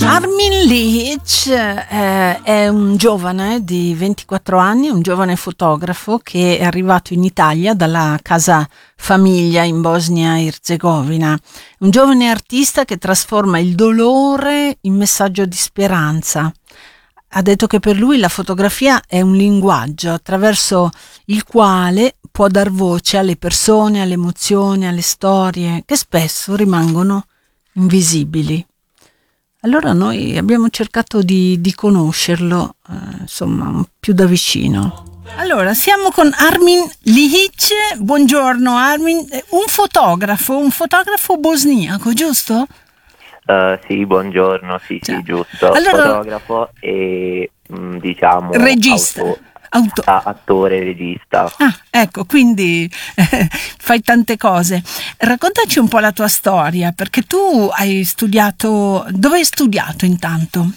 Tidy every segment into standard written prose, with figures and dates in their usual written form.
Armin Lihic è un giovane di 24 anni, un giovane fotografo che è arrivato in Italia dalla casa famiglia in Bosnia-Erzegovina. Un giovane artista che trasforma il dolore in messaggio di speranza. Ha detto che per lui la fotografia è un linguaggio attraverso il quale può dar voce alle persone, alle emozioni, alle storie che spesso rimangono invisibili. Allora noi abbiamo cercato di conoscerlo, insomma, più da vicino. Allora, siamo con Armin Lihic. Buongiorno Armin, un fotografo bosniaco, giusto? Sì, buongiorno, sì, giusto. Allora, fotografo e diciamo regista. Attore, regista. Ecco, quindi fai tante cose. Raccontaci un po' la tua storia, perché tu hai studiato... Dove hai studiato intanto?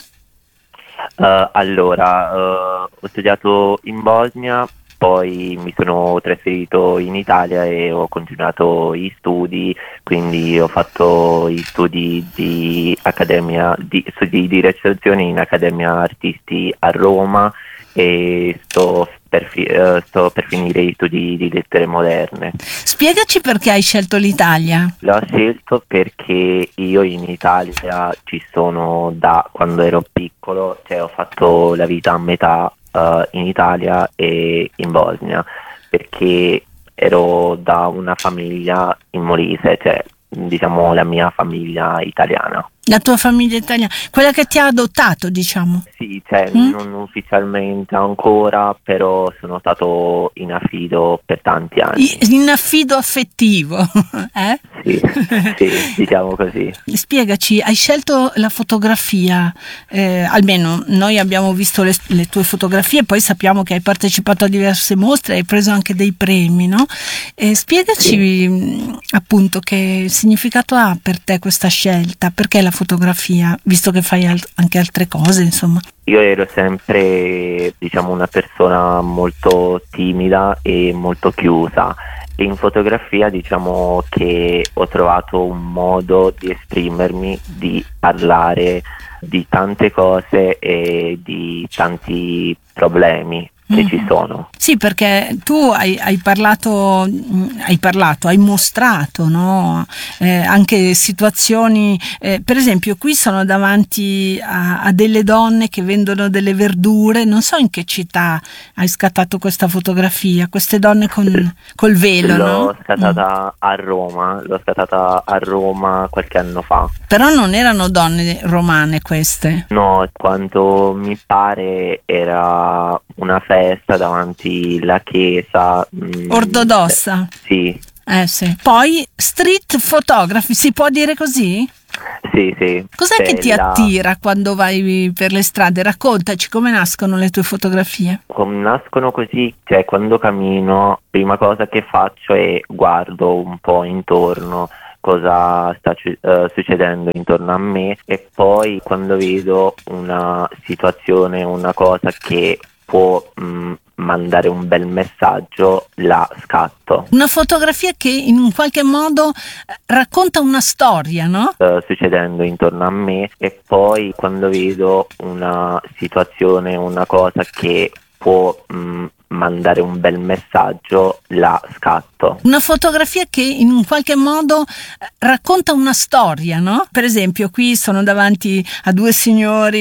Ho studiato in Bosnia, poi mi sono trasferito in Italia e ho continuato gli studi, quindi ho fatto gli studi di studi di recitazione in Accademia Artisti a Roma e sto per finire gli studi di lettere moderne. Spiegaci perché hai scelto l'Italia. L'ho scelto perché io in Italia ci sono da quando ero piccolo, cioè ho fatto la vita a metà in Italia e in Bosnia, perché ero da una famiglia in Molise, cioè diciamo la mia famiglia italiana. La tua famiglia italiana, quella che ti ha adottato, diciamo. Sì, cioè non ufficialmente ancora, però sono stato in affido per tanti anni. In affido affettivo, eh? Sì, diciamo così. Spiegaci, hai scelto la fotografia, almeno noi abbiamo visto le tue fotografie, poi sappiamo che hai partecipato a diverse mostre, hai preso anche dei premi, no? Spiegaci appunto che significato ha per te questa scelta, perché la fotografia, visto che fai anche altre cose, insomma. Io ero sempre, diciamo, una persona molto timida e molto chiusa. E in fotografia diciamo che ho trovato un modo di esprimermi, di parlare di tante cose e di tanti problemi che ci sono. Sì, perché tu hai mostrato, no? Anche situazioni, per esempio qui sono davanti a delle donne che vendono delle verdure, non so in che città hai scattato questa fotografia, queste donne col velo, L'ho scattata a Roma qualche anno fa. Però non erano donne romane queste? No, quanto mi pare era una festa davanti alla chiesa. Ortodossa? Sì. Sì. Poi street photography, si può dire così? Sì. Cos'è che ti attira quando vai per le strade? Raccontaci come nascono le tue fotografie. Come nascono così, cioè quando cammino, prima cosa che faccio è guardo un po' intorno cosa sta succedendo intorno a me e poi quando vedo una situazione, una cosa che può mandare un bel messaggio, la scatto. Una fotografia che in qualche modo racconta una storia, no? Succedendo intorno a me e poi quando vedo una situazione, una cosa che può mandare un bel messaggio, la scatto. Una fotografia che in qualche modo racconta una storia, no? Per esempio qui sono davanti a due signori